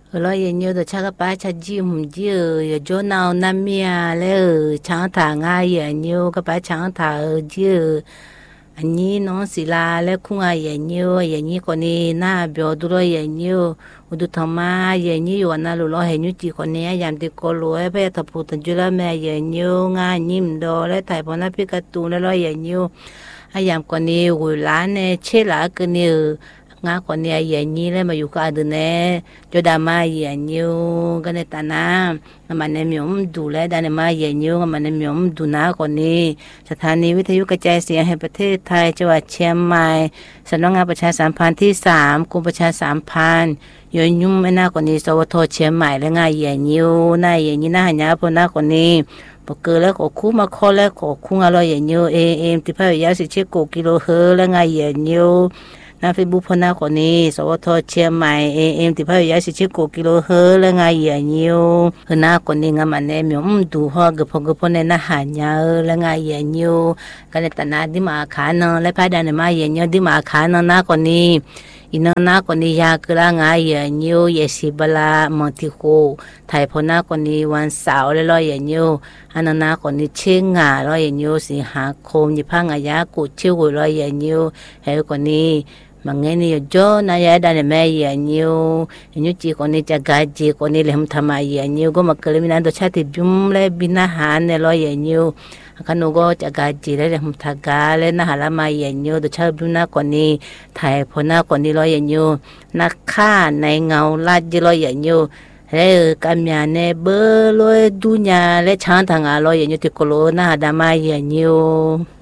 lo ye nyo do cha pa cha ji hum ji ye jo nao na mia le chang tha nga ye nyo ka pa chang tha ji anh nhí nó xì la lấy khung ai vậy nhiêu vậy nhí còn đi na biểu đồ rồi vậy nhiêu đồ thằng ma vậy nhiêu anh nào lo hay nhiêu chỉ còn nè làm thì có lúa bây giờ phụ thân chú là mẹ vậy nhiêu nga nhím đồ lấy thầy bọn nó biết cái tu nó lo vậy nhiêu ai làm còn đi rồi lá nè chết lá cái nè ngã còn nè vậy nhiêu lấy mà yêu cả đứa nè cho đam mai vậy nhiêu cái này ta na mà nè miếng đủ lấy đàn mai vậy nhiêu mà nè miếng đủ na còn điสถานีวิทยุกระจายเสียงแห่งประเทศไทยจังหวัดเชียงใหม่สำนักงานประชาสัมพันธ์ที่3กรมประชาสัมพันธ์ยนยุ่มไม่น่ากว่านี้สวทเชียงใหม่และงานใหญ่ยิวหน้าใหญ่ยี่หน้าหันยาพน่ากว่านี้ปกเกอแล้วก็คู่มาข้อแล้วก็คู่อร่อยใหญ่ยิวAMที่พายาสิเชโกกิโลเฮและงานใหญ่ยิวหน้าเฟซบุ๊กพน่ากว่านี้สวทเชียงใหม่ AM ที่พายาสิเชโกกิโลเฮและงานใหญ่ยิวหน้ากว่านี้งานมันเนี่ยมีดูฮอกกพในหน้าหันยาและงานใหญ่ยิวกันในตนาดิมาขานและพายดันมาใหญ่ยิวดิมาขานหน้ากว่านี้อินนาคนนี้ยากละง่ายอย่างนิวยสิบลามังทิโกไทยพนาคนนี้วันเสาร์เลยอย่างนิวอันนาคนนี้เชิงงาอย่างนิวสิงหาคมยี่พังอายากุชิวอย่างนิวเฮ้คนนี้มังเงินอยู่จ่อนายดันแม่อย่างนิวจีคนนี้จะกาจีคนนี้เลี้ยงทำไมอย่างนิวก็มาเกลิมินันตัวชาติบุ้มเลยบินาหารเนี่ยอย่างนิวkan ugo jaga jire le mtaga le na halama yenyo do chabuna koni thai phona koni lo yenyo na kha nai ngau la ji lo yenyo he kamya ne be lo dunya le chan thanga lo yenyo ti kolo na dama yenyo